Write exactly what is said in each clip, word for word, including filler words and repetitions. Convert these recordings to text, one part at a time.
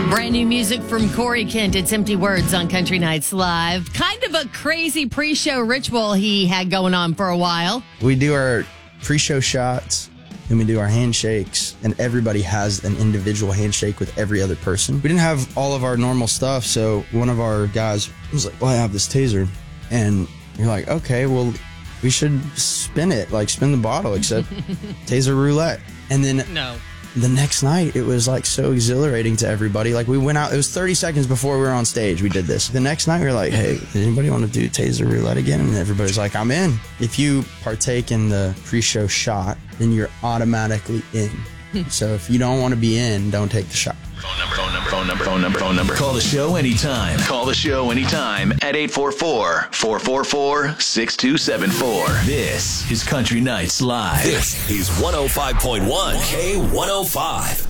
Brand new music from Corey Kent. It's Empty Words on Country Nights Live. Kind of a crazy pre-show ritual he had going on for a while. We do our pre-show shots, and we do our handshakes, and everybody has an individual handshake with every other person. We didn't have all of our normal stuff, so one of our guys was like, well, I have this taser. And you're like, okay, well, we should spin it, like spin the bottle, except taser roulette. And then no. The next night, it was like so exhilarating to everybody. Like we went out, it was thirty seconds before we were on stage, we did this. The next night, we were like, hey, does anybody want to do taser roulette again? And everybody's like, I'm in. If you partake in the pre-show shot, then you're automatically in. So if you don't want to be in, don't take the shot. Phone number, phone number, phone number, phone number, phone number. Call the show anytime. Call the show anytime at eight four four, four four four, six two seven four. This is Country Nights Live. This is one oh five point one K one oh five.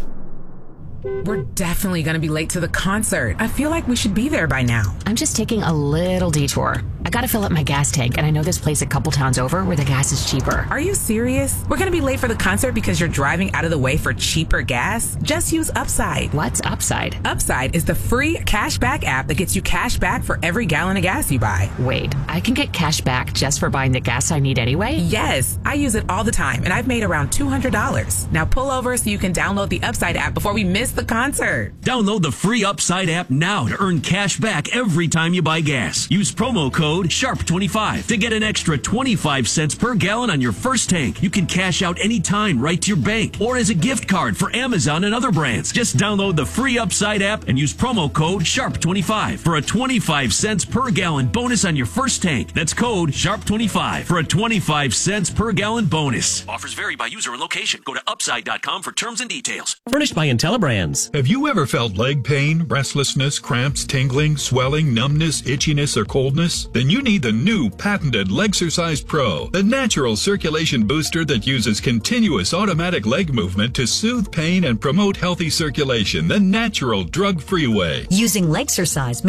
We're definitely going to be late to the concert. I feel like we should be there by now. I'm just taking a little detour. I gotta fill up my gas tank, and I know this place a couple towns over where the gas is cheaper. Are you serious? We're going to be late for the concert because you're driving out of the way for cheaper gas? Just use Upside. What's Upside? Upside is the free cash back app that gets you cash back for every gallon of gas you buy. Wait, I can get cash back just for buying the gas I need anyway? Yes, I use it all the time, and I've made around two hundred dollars. Now pull over so you can download the Upside app before we miss the concert. Download the free Upside app now to earn cash back every time you buy gas. Use promo code sharp twenty-five to get an extra twenty-five cents per gallon on your first tank. You can cash out anytime right to your bank or as a gift card for Amazon and other brands. Just download the free Upside app and use promo code sharp twenty-five for a twenty-five cents per gallon bonus on your first tank. That's code sharp twenty-five for a twenty-five cents per gallon bonus. Offers vary by user and location. Go to upside dot com for terms and details. Furnished by IntelliBrands. Have you ever felt leg pain, restlessness, cramps, tingling, swelling, numbness, itchiness, or coldness? Then you need the new patented Legsercise Pro, the natural circulation booster that uses continuous automatic leg movement to soothe pain and promote healthy circulation the natural drug-free way. Using Legsercise